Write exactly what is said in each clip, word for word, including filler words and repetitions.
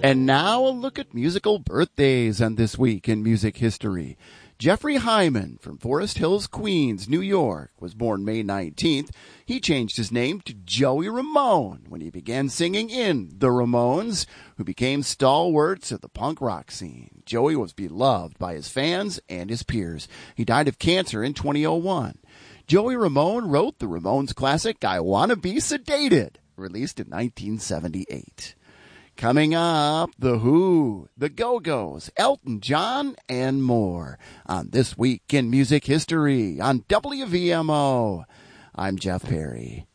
And now a look at musical birthdays on This Week in Music History. Jeffrey Hyman from Forest Hills, Queens, New York, was born May nineteenth. He changed his name to Joey Ramone when he began singing in The Ramones, who became stalwarts of the punk rock scene. Joey was beloved by his fans and his peers. He died of cancer in two thousand one. Joey Ramone wrote the Ramones classic I Wanna Be Sedated, released in nineteen seventy-eight. Coming up, The Who, The Go-Go's, Elton John, and more on This Week in Music History on W V M O. I'm Jeff Perry.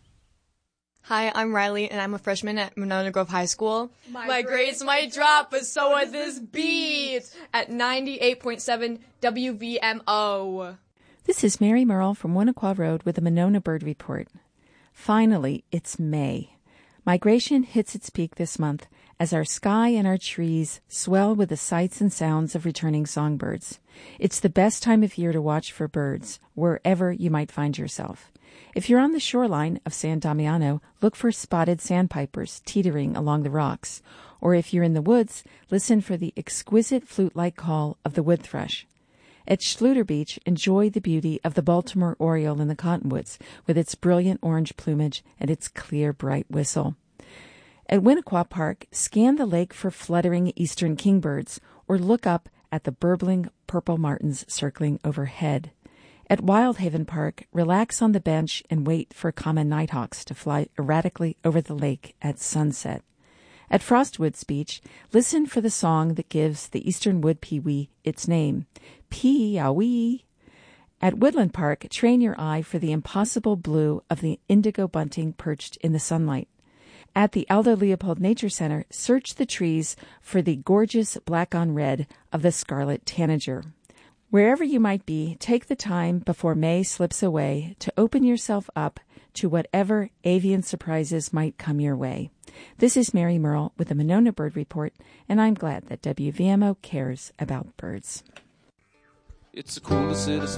Hi, I'm Riley, and I'm a freshman at Monona Grove High School. My, My grades might drop, but so would this beat at ninety-eight point seven W V M O. This is Mary Merle from Winnequa Road with the Monona Bird Report. Finally, it's May. Migration hits its peak this month as our sky and our trees swell with the sights and sounds of returning songbirds. It's the best time of year to watch for birds, wherever you might find yourself. If you're on the shoreline of San Damiano, look for spotted sandpipers teetering along the rocks. Or if you're in the woods, listen for the exquisite flute-like call of the wood thrush. At Schluter Beach, enjoy the beauty of the Baltimore oriole in the cottonwoods with its brilliant orange plumage and its clear, bright whistle. At Winnequa Park, scan the lake for fluttering eastern kingbirds or look up at the burbling purple martins circling overhead. At Wildhaven Park, relax on the bench and wait for common nighthawks to fly erratically over the lake at sunset. At Frostwoods Beach, listen for the song that gives the eastern wood pewee its name, pee-ah-wee. At Woodland Park, train your eye for the impossible blue of the indigo bunting perched in the sunlight. At the Aldo Leopold Nature Center, search the trees for the gorgeous black on red of the scarlet tanager. Wherever you might be, take the time before May slips away to open yourself up to whatever avian surprises might come your way. This is Mary Merle with the Monona Bird Report, and I'm glad that W V M O cares about birds. It's the coolest city